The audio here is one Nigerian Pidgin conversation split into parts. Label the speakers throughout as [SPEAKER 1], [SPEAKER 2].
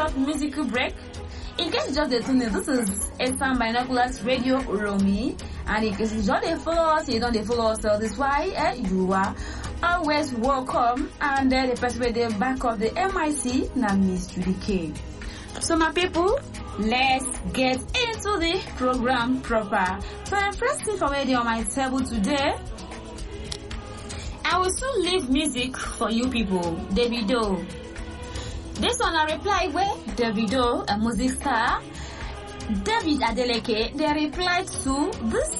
[SPEAKER 1] short musical break. In case you just tune in, this is Eastern Binoculars Radio Romy, and in case you just follow us, you don't follow us, so this why you are always welcome. And the person with the back of the MIC, now Miss Judy K. So my people, let's get into the program proper. So the first thing for me on my table today, I will soon leave music for you people. Davido. This one I reply where Davido, a music star, David Adeleke, they replied to this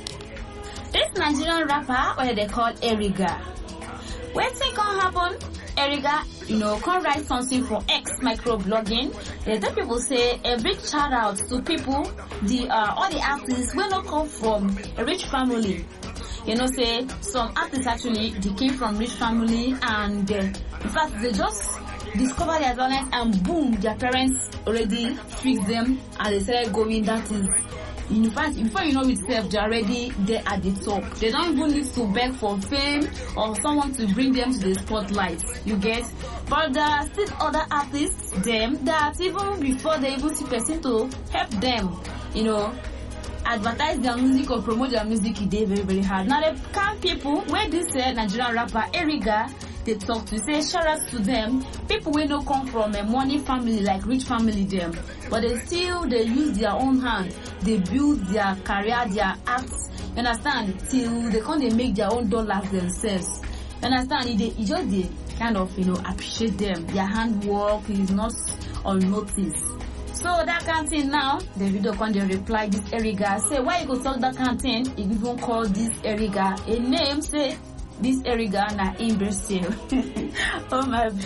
[SPEAKER 1] Nigerian rapper where they call Eriga. When things can happen, Eriga, can write something for X microblogging. The people say a big shout out to people, all the artists will not come from a rich family. Say some artists actually they came from rich family, and in fact they just discover their talent and boom, their parents already fixed them and they started going. That is, in fact, before you know itself, they're already there at the top. They don't even need to beg for fame or someone to bring them to the spotlight. You get? But there are still other artists, them, that even before they even see person to help them, advertise their music or promote their music, it is very, very hard. Now, the kind people, where this Nigerian rapper Eriga, they talk to say shout out to them, people will not come from a money family like rich family them, but they use their own hand, they build their career, their acts, you understand, till they make their own dollars themselves, you understand. It just they kind of appreciate them, their handwork is not unnoticed. So that kind of thing now, the video can they reply this Eriga, say why you go talk that kind of thing, you even call this Eriga a name, say this Eriga na imbecile. Oh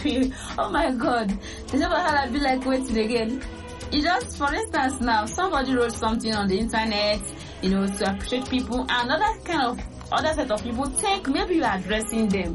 [SPEAKER 1] my god. They never had I be like waiting again. It just, for instance now, somebody wrote something on the internet, to appreciate people, and other set of people think maybe you are addressing them.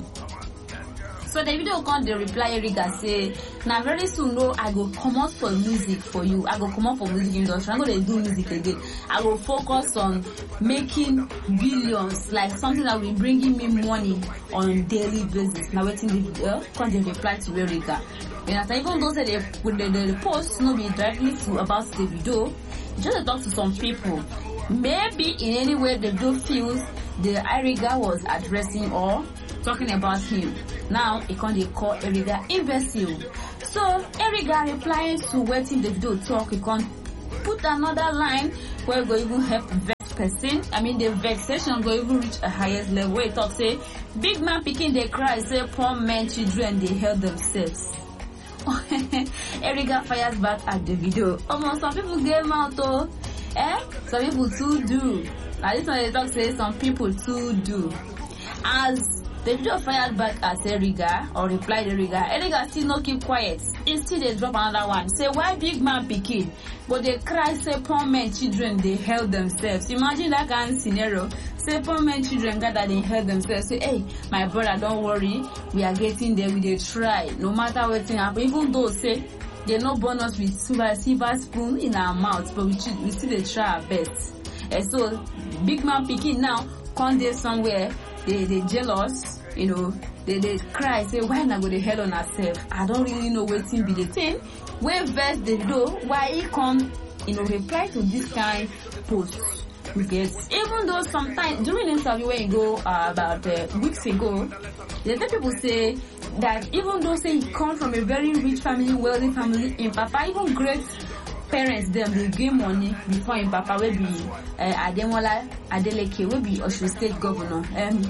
[SPEAKER 1] So the video can the reply Eriga say, now very soon no, I go come out for music for you. I go come out for music industry. I'm gonna do music again. I will focus on making billions, like something that will be bringing me money on a daily basis. Now waiting the video, can they reply to Eriga. Even though the post no be directly to about the video, just talk to some people. Maybe in any way the video feels the Eriga was addressing or talking about him. Now he can't call Eriga imbecile. So Eriga replying to waiting the video talk, he can't put another line where go even help vex person. I mean the vexation go even reach a highest level where he talk say big man picking they cry, say poor men children they held themselves. Eriga fires back at the video. Almost some people get out though. Some people too do. Now this one they talk say some people too do. As the video fired back at Eriga or replied Eriga still no keep quiet. Instead they drop another one. Say why big man picking? But they cry say poor men children they held themselves. Imagine that kind of scenario. Say poor men children gather they held themselves. Say hey my brother don't worry, we are getting there, we they try. No matter what thing happen, even though say they no born us with silver spoon in our mouth, but we still they try our best. And so big man picking now come there somewhere. They jealous, they cry, say why not go to hell on ourselves? I don't really know what thing be the thing. When verse they do, why he come, reply to this kind post. Because even though sometimes during interview when you go about weeks ago, the people say that even though say he come from a very rich family, wealthy family, in Papa even great parents them they give money before in Papa will be Ademola Adeleke will be Osun State governor.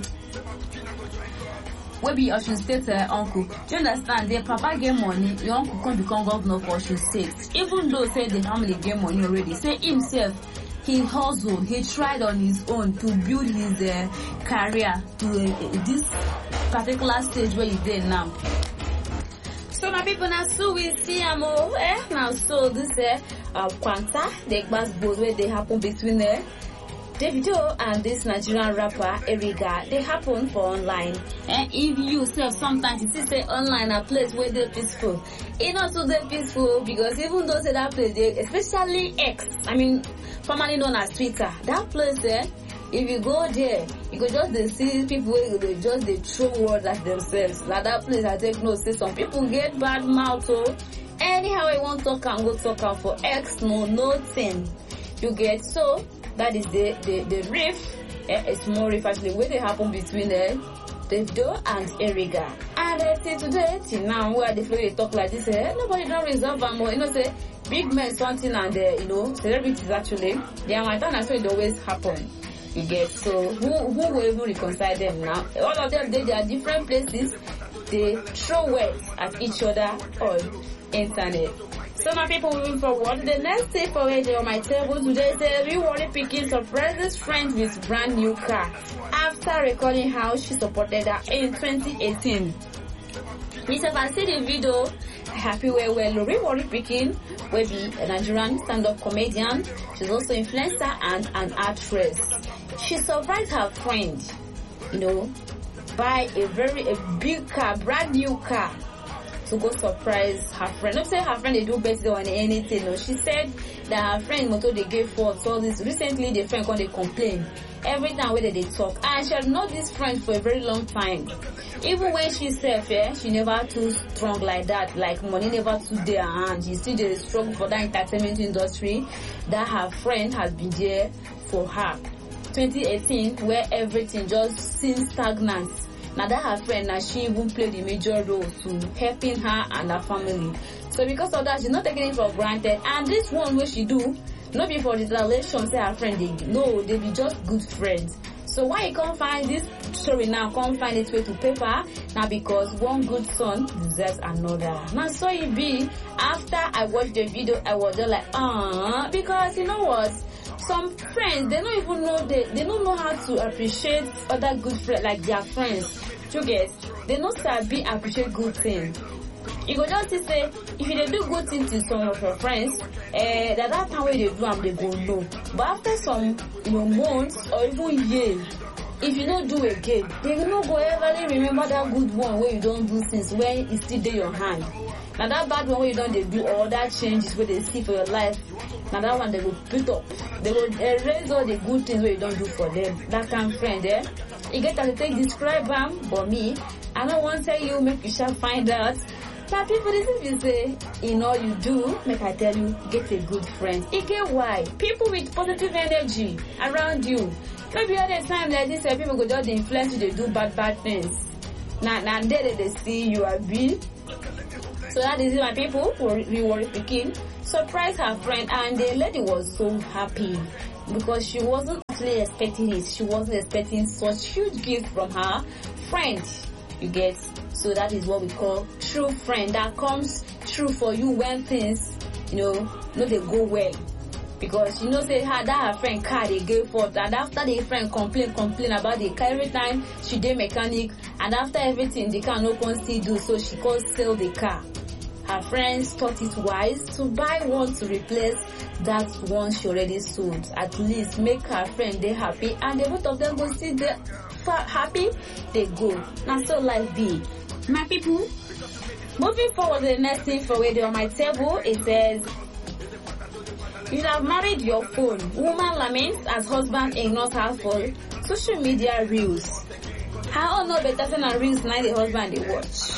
[SPEAKER 1] Will be Osun State uncle. Do you understand? Their Papa get money, your uncle can become governor for Osun State. Even though say the family get money already, say himself he hustled, he tried on his own to build his career to this particular stage where he's there now. So my people now so we see now so this Quanta the class both where they happen between Davido and this Nigerian rapper Eriga, they happen for online. And if you yourself sometimes you say online a place where they're peaceful, it's not so that peaceful because even though say that place they, especially X, I mean formerly known as Twitter, that place there, if you go there, you could just see people where they just throw words at themselves. Like that place I take note say some people get bad mouth anyhow I want talk and go talk am for X nothing. You get? So that is the riff, a small riff actually wey dey happen between Davido and Eriga. And till today, till now, where the flow they talk like this, nobody don't resolve am. Say big men something and celebrities actually, they are my turn, so it always happen. You get? So who will even reconcile them now? All of them they are different places. They throw words at each other on internet. So my people, moving forward, the next thing for on my table today is a rewarding Pikin surprises friends with brand new car after recalling how she supported her in 2018. If I see the video, happy well rewarding Pikin will be a Nigerian stand-up comedian. She's also influencer and an actress. She surprised her friend, buy a big car, brand new car, to go surprise her friend. Not say her friend they do birthday or anything. No, she said that her friend motor they gave fault. So this recently the friend when they complain every time whether they talk, and she had known this friend for a very long time. Even when she said, she never too strong like that. Like money never too there her hand. She still did struggle for that entertainment industry. That her friend has been there for her. 2018, where everything just seems stagnant. Now that her friend, now she even played a major role to helping her and her family. So because of that, she's not taking it for granted. And this one where she do, not be for the relation, say her friend, they be just good friends. So why you can't find this story now, can't find its way to paper? Now because one good son deserves another. Now so it be, after I watched the video, I was just like, because you know what? Some friends, they don't even know, they don't know how to appreciate other good friends, like their friends. You get? They don't sabi appreciate good things. You go just say, if you do good things to some of your friends, that time when they do them, they go no. But after some, months or even years, if you don't do again, they will not go ever remember that good one where you don't do things when it's still in your hand. Now that bad one where you don't do all that changes where they see for your life. Now that one they will put up. They will erase all the good things where you don't do for them. That kind of friend there. You get to take describe them, but me, I don't want to tell you, make you shall find out. But people, this is you say, in all you do, make I tell you, get a good friend. You get why? People with positive energy around you. Maybe all the time like this, people go just influence you, they do bad things. Now they see you are big. So that is it, my people, for reward Pikin. Surprised her friend, and the lady was so happy because she wasn't actually expecting it. She wasn't expecting such huge gift from her friend. You get? So that is what we call true friend. That comes true for you when things, not they go well. Because say that her friend car they gave for, and after the friend complain about the car every time she did mechanic, and after everything the car no can still do, so she could sell the car. Her friends thought it wise to buy one to replace that one she already sold. At least make her friend they happy, and the both of them go see the happy they go. Now so life be. My people, moving forward to the next thing for radio on my table, it says, you have married your phone. Woman laments as husband ignores her for social media reels. How no better than a reels now the husband they watch.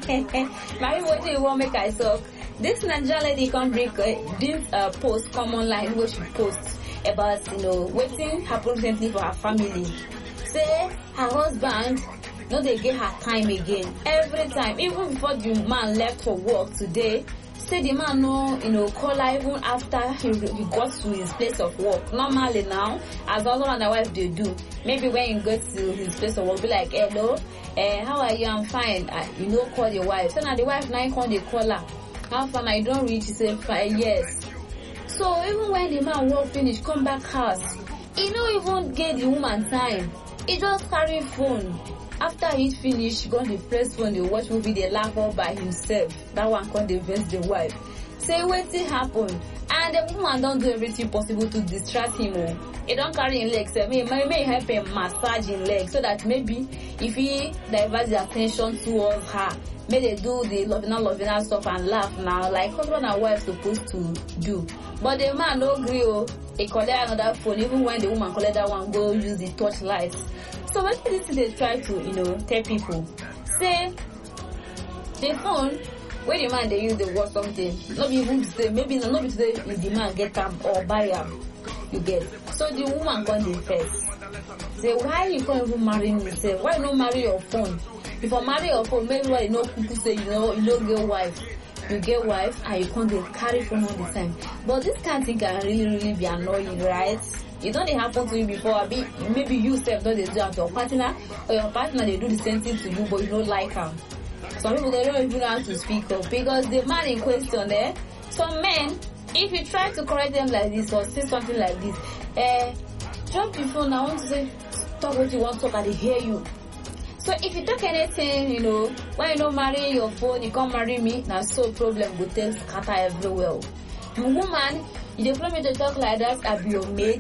[SPEAKER 1] My what do you want make I talk? This Nigerian lady can bring this post come online where she posts about waiting happened recently for her family. Say her husband they get her time again. Every time, even before the man left for work today, say the man call her even after he got to his place of work. Normally now, as husband and the wife they do, maybe when he goes to his place of work, be like, hello, how are you? I'm fine. Call your wife. So now the wife now call the caller. How far I don't reach? He say, fine, yes. So even when the man work finish, come back house, he don't even get the woman time. He just carry phone. After he finish, he gonna press phone, they watch movie, they laugh all by himself. That one can't vex the wife. Say wetin happen, and the woman don't do everything possible to distract him. He don't carry him legs. May help him massage him legs so that maybe if he divert the attention towards her, may they do the loving stuff and laugh now like husband and wife supposed to do. But the man no agree. He collect another phone even when the woman collect that one go use the torchlight. So when this they try to tell people, say the phone
[SPEAKER 2] when the man they use the word something, not even say maybe not be today if the man get them or buy them, you get. So the woman got the first. Say why you can't even marry me? Say why not marry your phone? If I marry your phone, maybe why you know people say you don't get wife. You get wife and you can't carry phone all the time. But this kind of thing can really be annoying, right? It don't happen to you before. Maybe you self don't do that to your partner, or your partner they do the same thing to you, but you don't like them. Some people they don't even know how to speak up because the man in question there. Some men, if you try to correct them like this or say something like this, drop the phone. I want to say, talk what you want to talk. I hear you. So if you talk anything, you know, when you don't marry your phone, you can't marry me. Now so problem will take scatter everywhere. The woman, you don't me to talk like that. I'll be your mate.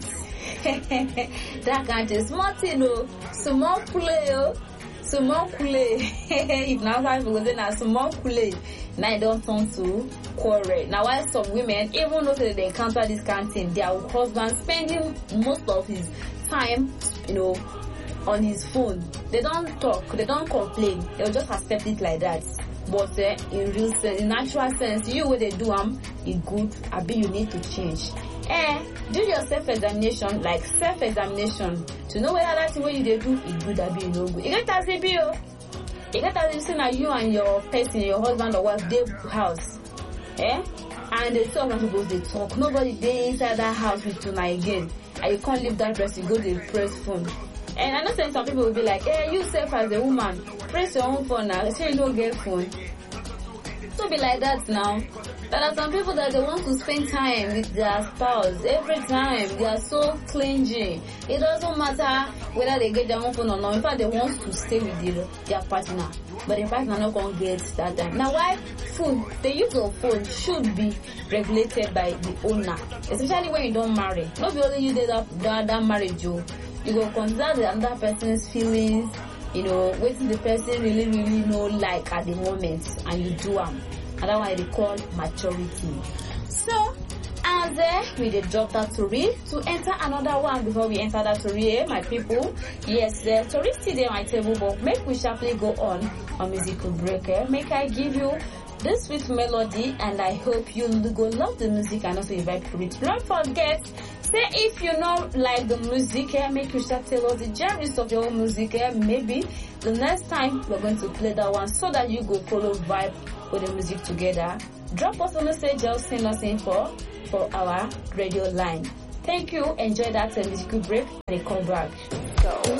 [SPEAKER 2] That can't just small thing, no, small play, small play. If now five people then a small play, now it don't turn to quarrel. Now while some women, even though they encounter this kind of thing, their husband spending most of his time, you know, on his phone. They don't talk, they don't complain, they'll just accept it like that. But in real sense, in natural sense, you what they do is good. You need to change. Do your self-examination, like self-examination, to know whether that thing what you do is good or you no good. You get as if you get as if say that you and your person, your husband or wife, they house, and they talk and suppose they talk. Nobody they inside that house with you again, and you can't leave that person. Go to the press phone. And I know some people will be like, you self as a woman, press your own phone now. Say you don't get phone. Don't be like that now. There are some people that they want to spend time with their spouse every time. They are so clingy. It doesn't matter whether they get their own phone or not. In fact, they want to stay with their partner, but the partner not gonna get that time. Now, why food? The use of phone should be regulated by the owner, especially when you don't marry. Not be only you did that marriage, you go consider the other person's feelings. You know, what the person really know like at the moment, and you do them. And that's why they call maturity. So, as we did drop that story to enter another one before we enter that story, my people. Yes, the story still there on my table, but make we sharply go on a musical break. Make I give you this sweet melody, and I hope you go love the music and also invite people to don't forget. Say if you know like the music, make you start tell us the genres of your own music. Maybe the next time we're going to play that one so that you go follow vibe with the music together. Drop us a message or send us info for our radio line. Thank you. Enjoy that musical break and come back. Go.